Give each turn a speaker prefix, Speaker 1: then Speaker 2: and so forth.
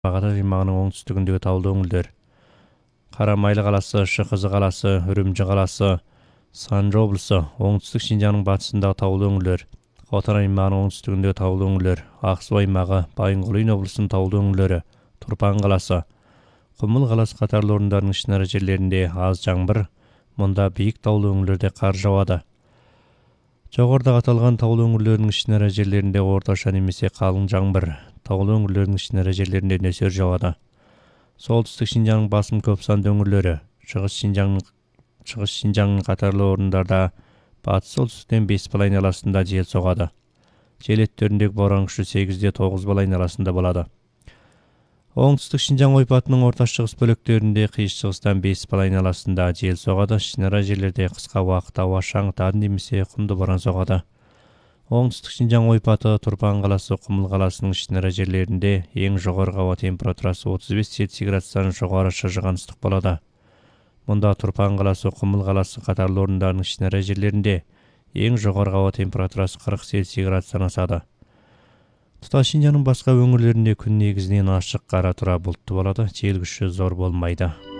Speaker 1: Багаташ аймагынын оңтүстүгүндөгү таулуу өңүрлөр, Карамайлы каласы, Шыкызы каласы, Үрүмчү каласы, Санжы облусу, оңтүстүк Шинжаңдын батышындагы таулуу өңүрлөр, Хотан аймагынын оңтүстүгүндөгү таулуу өңүрлөр, Ак Суу аймагы, Байынгул облусунун таулуу өңүрлөрү, Турпан каласы, Кумул каласы катарлуу орундардын ичинара жерлеринде аз жаңбыр, мында бийик таулуу өңүрлөрдө кар жаады. Жогоруда аталган таулуу өңүрлөрдүн ичинара жерлеринде орточо немесе калың жаңбыр, таулуу өңүрлөрдүн ичинара жерлеринде нөсөр жаады. Солтүстүк Шинжаңдын басым көп сандуу өңүрлөрү, Чыгыс Шинжаңдын катарлуу орундарда батыс солтүстүктөн 5 бал айналасында жел согады. Жел өттөрүндөгү борон күчү 8-9 бал айналасында болот. Оңтүстүк Шинжаң ойпатынын орта чыгыс бөлөктөрүндө кыйыш-чыгыстан 5 бал айналасында жел согады. Ичинара жерлерде кыска убакытта аба шаңытады немесе кумду борон согады. Оңтүстүк Шинжаң ойпаты, Турпан каласы, Кумул каласынын ичинара жерлеринде эң жогорку аба температурасы 35 Цельсий градустан жогору шыжыган ыстык болот. Мында Турпан каласы, Кумул каласы катарлуу орундардын ичинара жерлеринде эң жогорку аба температурасы 40 Цельсий градустан асады. Туташ Шинжаңдын башка өңүрлөрүндө күн негизинен ачык, кара тура булуттуу болот, жел күчү зор болмойт.